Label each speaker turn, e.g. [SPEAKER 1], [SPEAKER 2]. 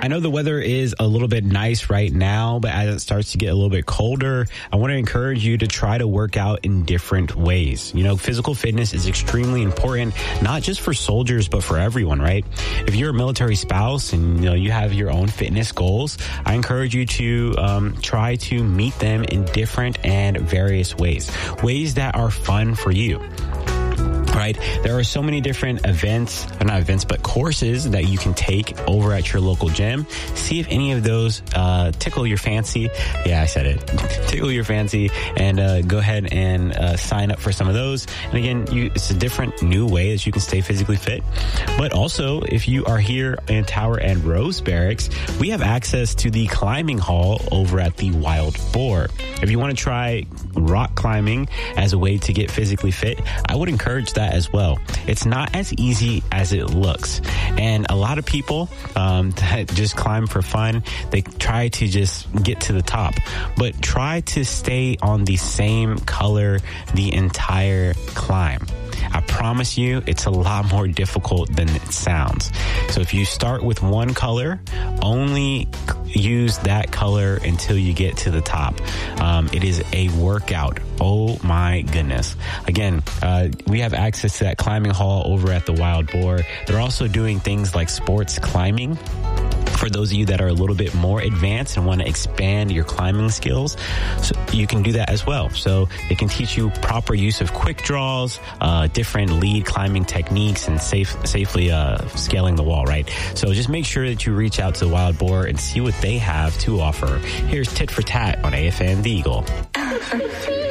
[SPEAKER 1] I know the weather is a little bit nice right now, but as it starts to get a little bit colder, I want to encourage you to try to work out in different ways. You know, physical fitness is extremely important, not just for soldiers, but for everyone, right? If you're a military spouse and, you know, you have your own fitness goals, I encourage you to try to meet them in different and various ways that are fun for you. Right? There are so many different courses that you can take over at your local gym. See if any of those tickle your fancy. Yeah, I said it. Tickle your fancy, and go ahead and sign up for some of those. And again, it's a different new way that you can stay physically fit. But also, if you are here in Tower and Rose Barracks, we have access to the climbing hall over at the Wild Boar. If you want to try rock climbing as a way to get physically fit, I would encourage that as well. It's not as easy as it looks. And a lot of people that just climb for fun, they try to just get to the top, but try to stay on the same color the entire climb. I promise you, it's a lot more difficult than it sounds. So if you start with one color, only use that color until you get to the top. It is a workout. Oh my goodness. Again, we have access to that climbing hall over at the Wild Boar. They're also doing things like sports climbing. For those of you that are a little bit more advanced and want to expand your climbing skills, so you can do that as well. So they can teach you proper use of quick draws, different lead climbing techniques, and safely scaling the wall, right? So just make sure that you reach out to the Wild Boar and see what they have to offer. Here's Tit for Tat on AFM The Eagle.